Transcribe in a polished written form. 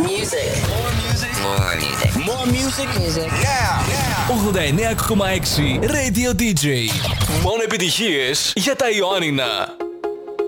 music. More music. More music. More music. Music. Now. 89,6 Radio DJ. Μόνο επιτυχίες για τα Ιωάννινα.